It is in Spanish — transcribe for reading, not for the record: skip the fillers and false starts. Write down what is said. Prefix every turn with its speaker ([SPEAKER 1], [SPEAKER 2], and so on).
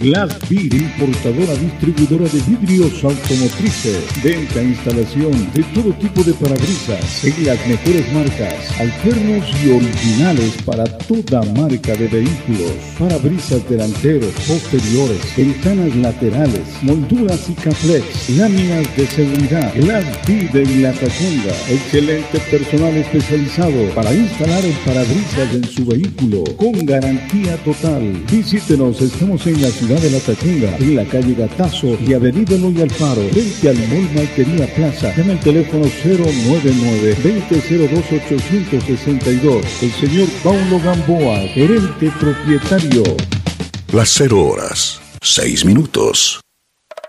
[SPEAKER 1] Glass Beer, importadora distribuidora de vidrios automotrices. Venta e instalación de todo tipo de parabrisas en las mejores marcas, alternos y originales para toda marca de vehículos. Parabrisas delanteros, posteriores, ventanas laterales, molduras y caplex, láminas de seguridad. Glass Beer en La Tacunga. Excelente personal especializado para instalar el parabrisas en su vehículo con garantía total. Visítenos, estamos en la ciudad de La Tacunga, en la calle Gatazo y avenida Eloy Alfaro, frente al Mall Maltería Plaza. Llama al teléfono 099-2002-862. El señor Paulo Gamboa, gerente propietario.
[SPEAKER 2] Las 0 horas, 6 minutos.